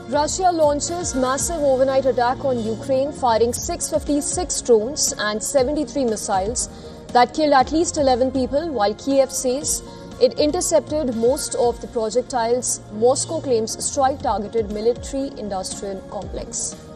Russia launches massive overnight attack on Ukraine, firing 656 drones and 73 missiles that killed at least 11 people, while Kiev says it intercepted most of the projectiles. Moscow claims strike targeted military-industrial complex.